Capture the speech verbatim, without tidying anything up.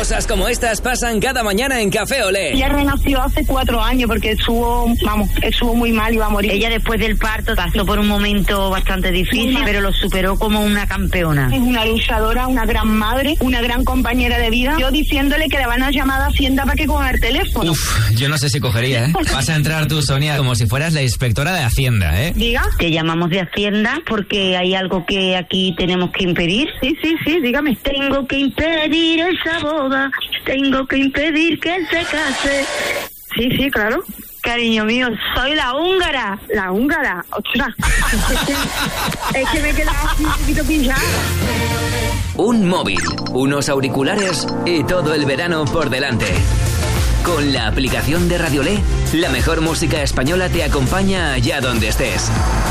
Cosas como estas pasan cada mañana en Café Olé. Ella renació hace cuatro años porque estuvo, vamos, estuvo muy mal y iba a morir. Ella después del parto pasó por un momento bastante difícil, pero lo superó como una campeona. Es una luchadora, una gran madre, una gran compañera de vida. Yo diciéndole que le van a llamar a Hacienda para que coja el teléfono. Uf, yo no sé si cogería, ¿eh? Vas a entrar tú, Sonia, como si fueras la inspectora de Hacienda, ¿eh? Diga. Te llamamos de Hacienda porque hay algo que aquí tenemos que impedir. Sí, sí, sí, dígame. Tengo que impedir esa boda, tengo que impedir que él se case. Sí, sí, claro. Cariño mío, soy la húngara. La húngara, ostras. Es que me he quedado así un poquito pinchada. Un móvil, unos auriculares y todo el verano por delante. Con la aplicación de Radiolé, la mejor música española te acompaña allá donde estés.